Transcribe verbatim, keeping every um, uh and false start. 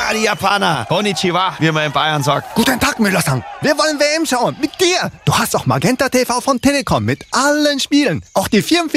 Ja, die Japaner. Konnichiwa, wie man in Bayern sagt. Guten Tag, Müller-san. Wir wollen W M schauen. Mit dir. Du hast auch Magenta T V von Telekom mit allen Spielen. Auch die vierundvierzig